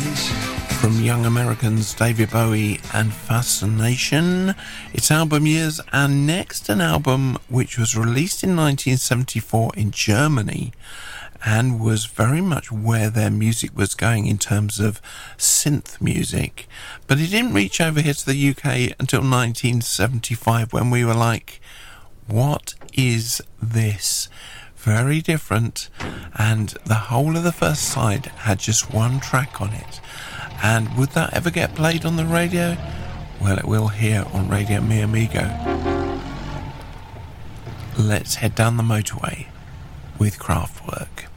From Young Americans, David Bowie and Fascination. It's album years, and next an album which was released in 1974 in Germany and was very much where their music was going in terms of synth music. But it didn't reach over here to the UK until 1975, when we were like, what is this? Very different, and the whole of the first side had just one track on it. And would that ever get played on the radio? Well, it will here on Radio Mi Amigo. Let's head down the motorway with Kraftwerk.